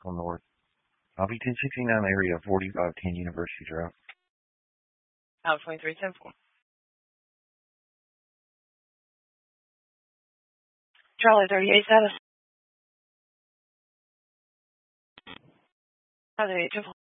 Central North. I'll be 1069 area, 4510 University Drive. Out 2310. Charlie 38 status. How the